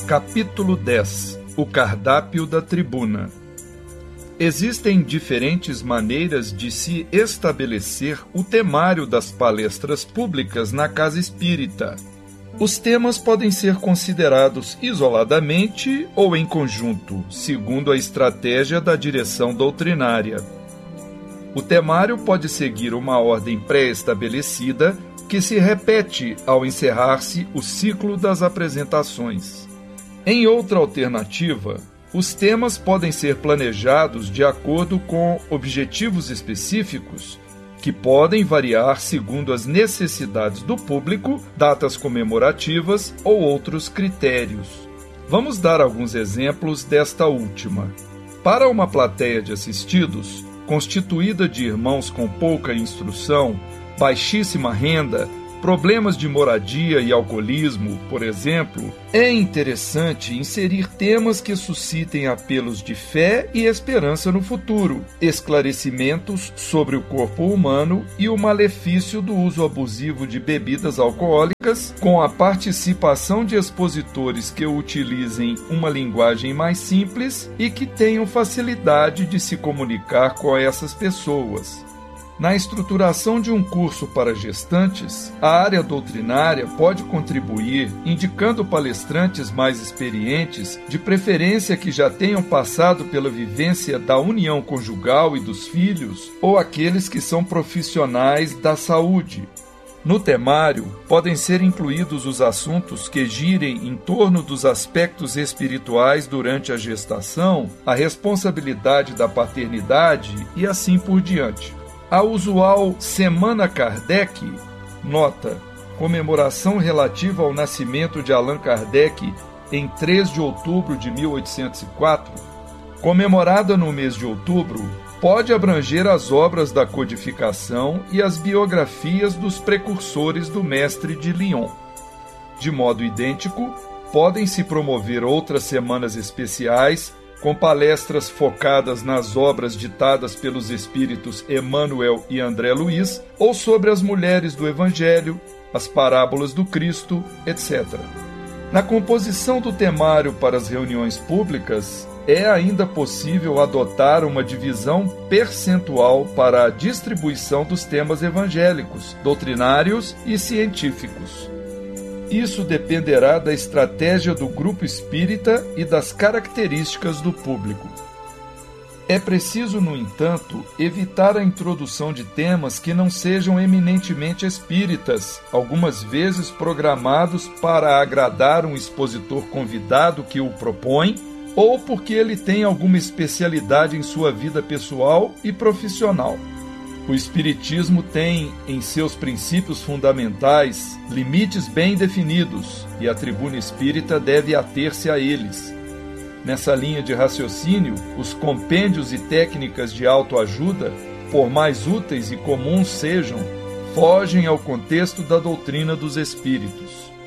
Capítulo 10. O cardápio da tribuna. Existem diferentes maneiras de se estabelecer o temário das palestras públicas na casa espírita. Os temas podem ser considerados isoladamente ou em conjunto, segundo a estratégia da direção doutrinária. O temário pode seguir uma ordem pré-estabelecida que se repete ao encerrar-se o ciclo das apresentações. Em outra alternativa, os temas podem ser planejados de acordo com objetivos específicos, que podem variar segundo as necessidades do público, datas comemorativas ou outros critérios. Vamos dar alguns exemplos desta última. Para uma plateia de assistidos, constituída de irmãos com pouca instrução, baixíssima renda, problemas de moradia e alcoolismo, por exemplo, é interessante inserir temas que suscitem apelos de fé e esperança no futuro, esclarecimentos sobre o corpo humano e o malefício do uso abusivo de bebidas alcoólicas, com a participação de expositores que utilizem uma linguagem mais simples e que tenham facilidade de se comunicar com essas pessoas. Na estruturação de um curso para gestantes, a área doutrinária pode contribuir indicando palestrantes mais experientes, de preferência que já tenham passado pela vivência da união conjugal e dos filhos, ou aqueles que são profissionais da saúde. No temário, podem ser incluídos os assuntos que girem em torno dos aspectos espirituais durante a gestação, a responsabilidade da paternidade e assim por diante. A usual Semana Kardec, nota, comemoração relativa ao nascimento de Allan Kardec em 3 de outubro de 1804, comemorada no mês de outubro, pode abranger as obras da codificação e as biografias dos precursores do mestre de Lyon. De modo idêntico, podem se promover outras semanas especiais com palestras focadas nas obras ditadas pelos espíritos Emmanuel e André Luiz, ou sobre as mulheres do Evangelho, as parábolas do Cristo, etc. Na composição do temário para as reuniões públicas, é ainda possível adotar uma divisão percentual para a distribuição dos temas evangélicos, doutrinários e científicos. Isso dependerá da estratégia do grupo espírita e das características do público. É preciso, no entanto, evitar a introdução de temas que não sejam eminentemente espíritas, algumas vezes programados para agradar um expositor convidado que o propõe, ou porque ele tem alguma especialidade em sua vida pessoal e profissional. O Espiritismo tem, em seus princípios fundamentais, limites bem definidos, e a tribuna espírita deve ater-se a eles. Nessa linha de raciocínio, os compêndios e técnicas de autoajuda, por mais úteis e comuns sejam, fogem ao contexto da doutrina dos espíritos.